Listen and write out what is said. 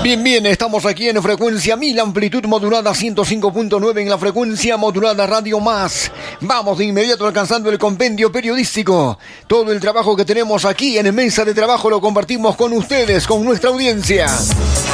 Bien, estamos aquí en frecuencia 1000, amplitud modulada 105.9 en la frecuencia modulada Radio Más. Vamos de inmediato alcanzando el compendio periodístico. Todo el trabajo que tenemos aquí en Mesa de Trabajo lo compartimos con ustedes, con nuestra audiencia.